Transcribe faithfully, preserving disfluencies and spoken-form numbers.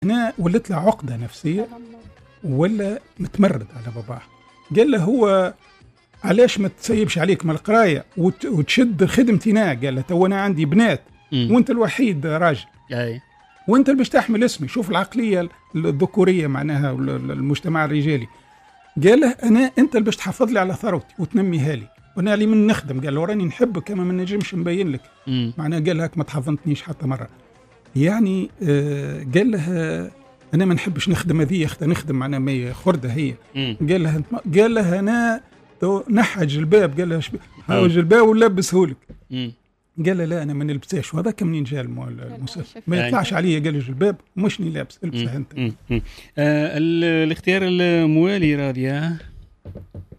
هنا ولت له عقدة نفسية ولا متمرد على باباه. قال له هو علاش ما تسيبش عليك من القراية وت... وتشد خدمتنا؟ قال له تو أنا عندي بنات م. وانت الوحيد راجل أي. وانت اللي باش تحمل اسمي. شوف العقلية الذكورية معناها المجتمع الرجالي. قال له أنا أنت اللي باش تحافظ لي على ثروتي وتنميها لي وانا اللي من نخدم. قال له راني نحبك كما ما نجمش نبين لك. معناها قال لك ما تحضنتنيش حتى مرة. يعني آه قال له أنا ما نحبش نخدم هذه اختها نخدم معنا ما خردة هي. قال له قال له أنا نحج الباب. قال له هاوج الباب ولبسه لك. قال له لا أنا ما نلبسهاش. وهذا كم منين جاء المسافر ما يطلعش عليا. قال له الباب مشني لابس البسها أنت. آه الاختيار الموالي راضية.